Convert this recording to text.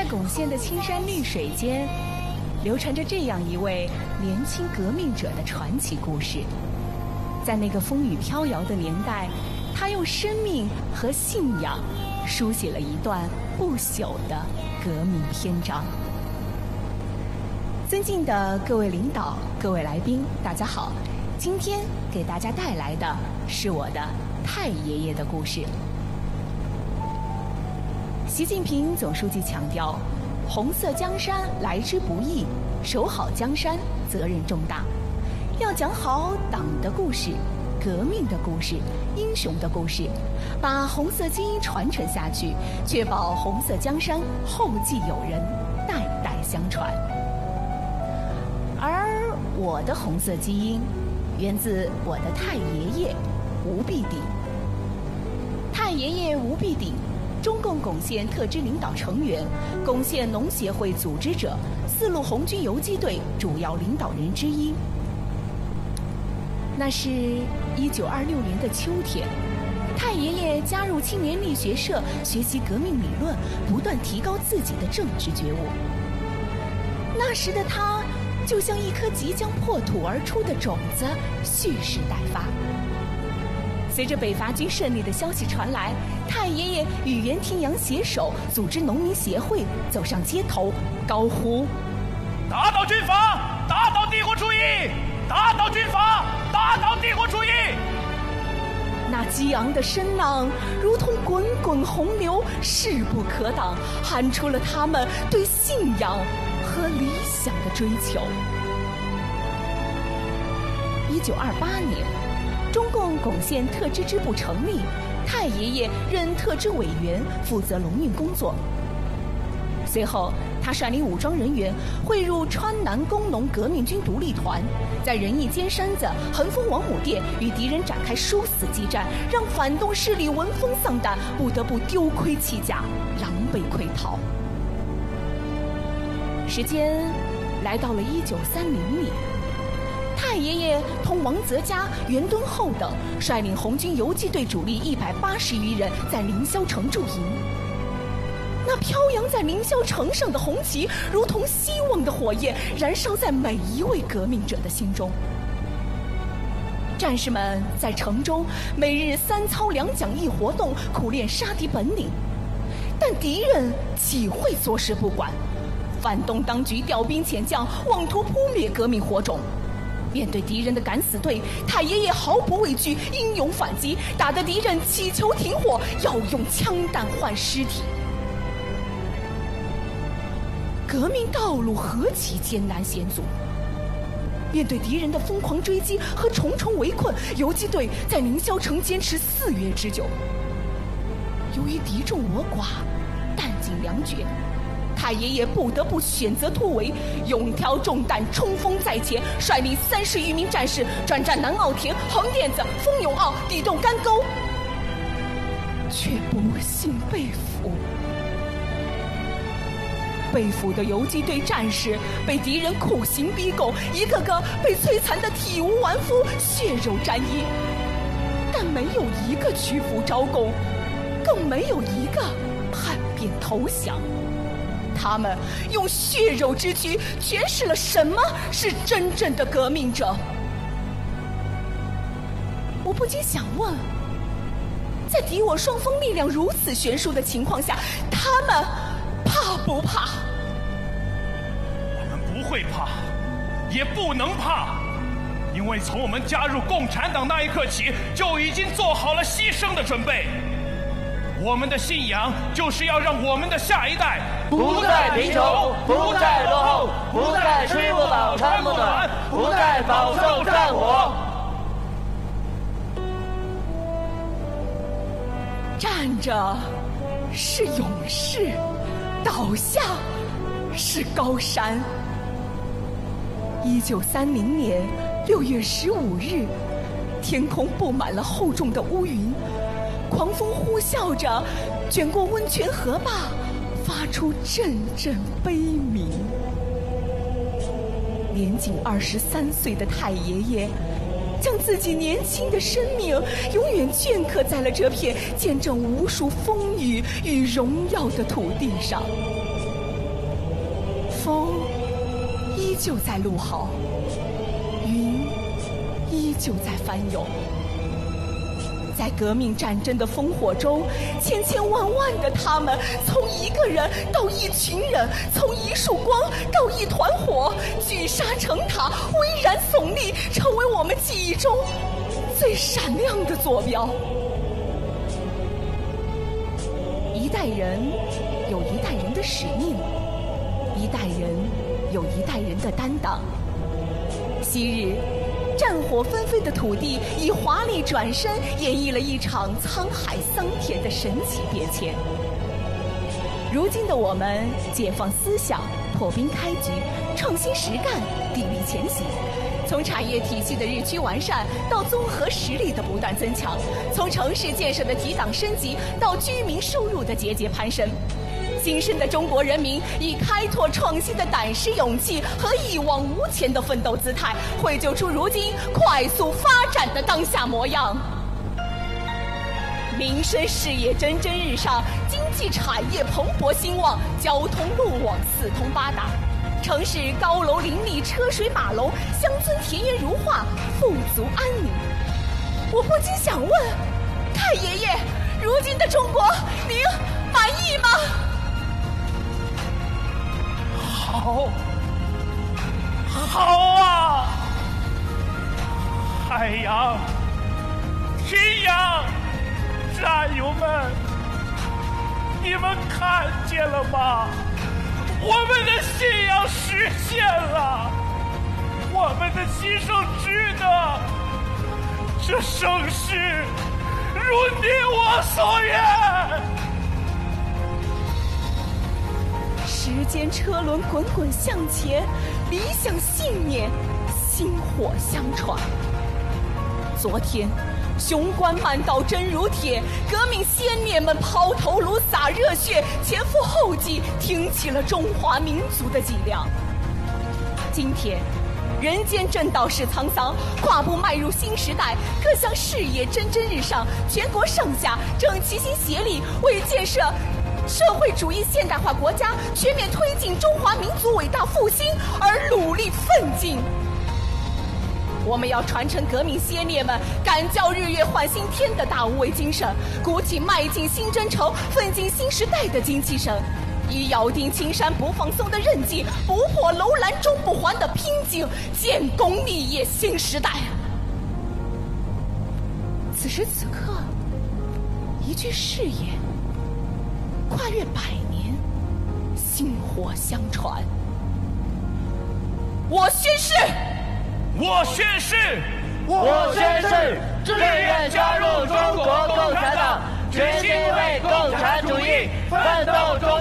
珙县的青山绿水间，流传着这样一位年轻革命者的传奇故事。在那个风雨飘摇的年代，他用生命和信仰书写了一段不朽的革命篇章。尊敬的各位领导、各位来宾，大家好！今天给大家带来的是我的太爷爷的故事。习近平总书记强调，红色江山来之不易，守好江山责任重大。要讲好党的故事、革命的故事、英雄的故事，把红色基因传承下去，确保红色江山后继有人，代代相传。而我的红色基因源自我的太爷爷吴必鼎。太爷爷吴必鼎，中共珙县特支领导成员，珙县农协会组织者，4路红军游击队主要领导人之一。那是1926年的秋天，太爷爷加入青年力学社，学习革命理论，不断提高自己的政治觉悟。那时的他就像一颗即将破土而出的种子，蓄势待发。随着北伐军胜利的消息传来，太爷爷与袁廷阳携手组织农民协会，走上街头，高呼： 打倒军阀，打倒帝国主义，打倒军阀，打倒帝国主义！ 那激昂的声浪如同滚滚洪流，势不可挡，喊出了他们对信仰和理想的追求。1928年，中共珙县特支支部成立，太爷爷任特支委员，负责农运工作。随后，他率领武装人员汇入川南工农革命军独立团，在仁义尖山子、横峰王母店与敌人展开殊死激战，让反动势力闻风丧胆，不得不丢盔弃甲，狼狈溃逃。时间来到了1930年，太爷爷同王泽嘉、袁敦厚等率领红军游击队主力180余人在凌霄城驻营。那飘扬在凌霄城上的红旗，如同希望的火焰，燃烧在每一位革命者的心中。战士们在城中每日3操2讲1活动，苦练杀敌本领。但敌人岂会坐视不管？反动当局调兵遣将，妄图扑灭革命火种。面对敌人的敢死队，太爷爷毫不畏惧，英勇反击，打得敌人祈求停火，要用枪弹换尸体。革命道路何其艰难险阻！面对敌人的疯狂追击和重重围困，游击队在凌霄城坚持4月之久。由于敌众我寡，弹尽粮绝，太爷爷不得不选择突围，勇挑重担，冲锋在前，率领30余名战士转战南澳田、横店子、蜂涌坳，抵动干沟，却不幸被俘。被俘的游击队战士被敌人酷刑逼供，一个个被摧残得体无完肤，血肉沾衣，但没有一个屈服招供，更没有一个叛变投降。他们用血肉之躯诠释了什么是真正的革命者。我不禁想问，在敌我双方力量如此悬殊的情况下，他们怕不怕？ 我们不会怕，也不能怕，因为从我们加入共产党那一刻起，就已经做好了牺牲的准备。我们的信仰就是要让我们的下一代不再贫穷，不再落后，不再吃不饱穿不暖，不再饱受战火。 站着是勇士，倒下是高山。1930年6月15日，天空布满了厚重的乌云，狂风呼啸着卷过温泉河坝，发出阵阵悲鸣。年仅23岁的太爷爷，将自己年轻的生命永远镌刻在了这片见证无数风雨与荣耀的土地上。 风依旧在怒号，云依旧在翻涌。在革命战争的烽火中，千千万万的他们，从一个人到一群人，从一束光到一团火，聚沙成塔，巍然耸立，成为我们记忆中最闪亮的坐标。一代人有一代人的使命，一代人有一代人的担当。昔日战火纷飞的土地，以华丽转身演绎了一场沧海桑田的神奇变迁。如今的我们，解放思想，破冰开局，创新实干，砥砺前行。从产业体系的日趋完善到综合实力的不断增强，从城市建设的提档升级到居民收入的节节攀升。新生的中国人民以开拓创新的胆识勇气和一往无前的奋斗姿态，绘就出如今快速发展的当下模样。民生事业蒸蒸日上，经济产业蓬勃兴旺，交通路网四通八达，城市高楼林立，车水马龙，乡村田园如画，富足安宁。我不禁想问，太爷爷，如今的中国，您满意吗？ 好啊！海洋、天洋，战友们，你们看见了吗？我们的信仰实现了，我们的牺牲值得。这盛世如你我所愿。 时间车轮滚滚向前，理想信念薪火相传。昨天雄关漫道真如铁，革命先烈们抛头颅洒热血，前赴后继挺起了中华民族的脊梁。今天人间正道是沧桑，跨步迈入新时代，各项事业蒸蒸日上，全国上下正齐心协力为建设社会主义现代化国家，全面推进中华民族伟大复兴而努力奋进。我们要传承革命先烈们敢叫日月换新天的大无畏精神，鼓起迈进新征程、奋进新时代的精气神，以咬定青山不放松的韧劲，不破楼兰终不还的拼劲，建功立业新时代。此时此刻，一句誓言跨越100年，薪火相传。我宣誓， 我宣誓， 我宣誓，志愿加入中国共产党，决心为共产主义奋斗中